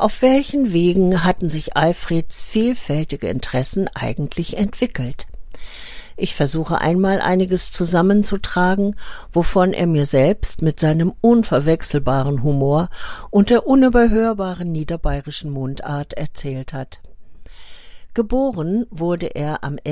Auf welchen Wegen hatten sich Alfreds vielfältige Interessen eigentlich entwickelt? Ich versuche einmal einiges zusammenzutragen, wovon er mir selbst mit seinem unverwechselbaren Humor und der unüberhörbaren niederbayerischen Mundart erzählt hat. Geboren wurde er am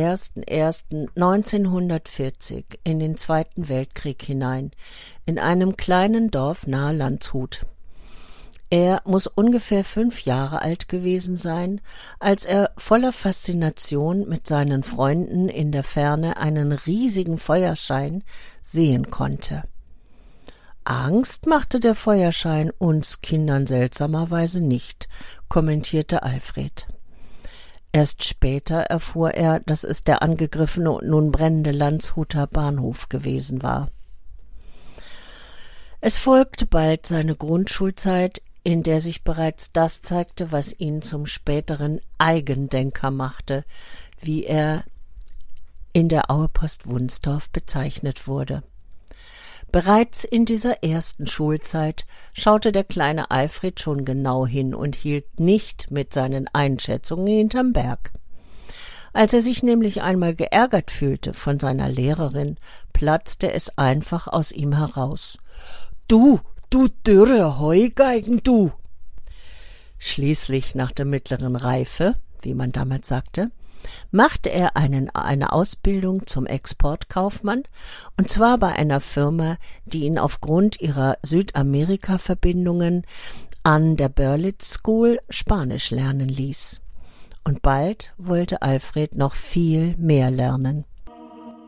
01.01.1940 in den Zweiten Weltkrieg hinein, in einem kleinen Dorf nahe Landshut. Er muss ungefähr 5 Jahre alt gewesen sein, als er voller Faszination mit seinen Freunden in der Ferne einen riesigen Feuerschein sehen konnte. Angst machte der Feuerschein uns Kindern seltsamerweise nicht, kommentierte Alfred. Erst später erfuhr er, dass es der angegriffene und nun brennende Landshuter Bahnhof gewesen war. Es folgte bald seine Grundschulzeit, in der sich bereits das zeigte, was ihn zum späteren Eigendenker machte, wie er in der Auepost Wunsdorf bezeichnet wurde. Bereits in dieser ersten Schulzeit schaute der kleine Alfred schon genau hin und hielt nicht mit seinen Einschätzungen hinterm Berg. Als er sich nämlich einmal geärgert fühlte von seiner Lehrerin, platzte es einfach aus ihm heraus. »Du dürre Heugeigen, du!« Schließlich nach der mittleren Reife, wie man damals sagte, machte er eine Ausbildung zum Exportkaufmann, und zwar bei einer Firma, die ihn aufgrund ihrer Südamerika-Verbindungen an der Berlitz School Spanisch lernen ließ. Und bald wollte Alfred noch viel mehr lernen.